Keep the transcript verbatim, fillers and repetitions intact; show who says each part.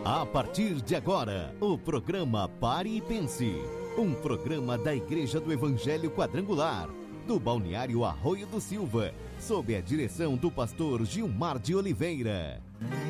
Speaker 1: A partir de agora, o programa Pare e Pense. Um programa da Igreja do Evangelho Quadrangular, do Balneário Arroio do Silva, sob a direção do pastor Gilmar de Oliveira.